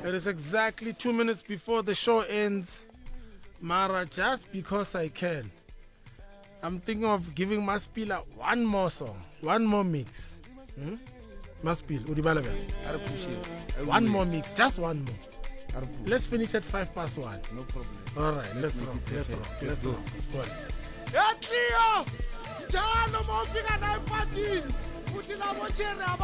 It is exactly 2 minutes before the show ends. Mara, just because I can, I'm thinking of giving Maspila one more song, one more mix. Maspil, Udibalaga. I appreciate it. One more mix, just one more. Let's finish at 1:05. No problem. All right, let's rock. Let's go. Go on. Cleo! Jalo mo fika na party. Puti la mo chere